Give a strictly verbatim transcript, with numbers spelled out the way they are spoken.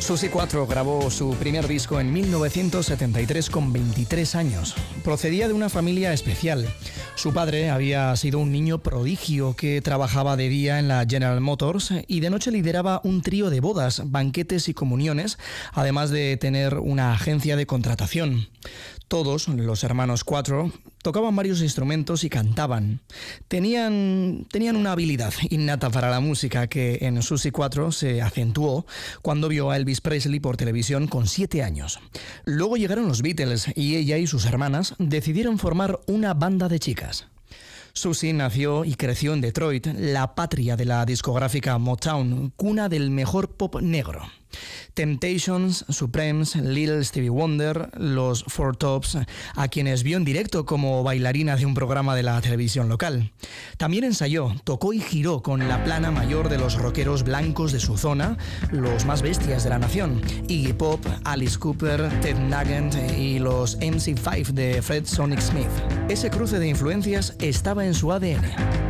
Susie cuatro grabó su primer disco en mil novecientos setenta y tres con veintitrés años. Procedía de una familia especial. Su padre había sido un niño prodigio que trabajaba de día en la General Motors y de noche lideraba un trío de bodas, banquetes y comuniones, además de tener una agencia de contratación. Todos, los hermanos Cuatro, tocaban varios instrumentos y cantaban. Tenían, tenían una habilidad innata para la música que en Susie cuatro se acentuó cuando vio a Elvis Presley por televisión con siete años. Luego llegaron los Beatles y ella y sus hermanas decidieron formar una banda de chicas. Susie nació y creció en Detroit, la patria de la discográfica Motown, cuna del mejor pop negro. Temptations, Supremes, Little Stevie Wonder, los Four Tops, a quienes vio en directo como bailarina de un programa de la televisión local. También ensayó, tocó y giró con la plana mayor de los rockeros blancos de su zona, los más bestias de la nación, Iggy Pop, Alice Cooper, Ted Nugent y los M C cinco de Fred Sonic Smith. Ese cruce de influencias estaba en su A D N.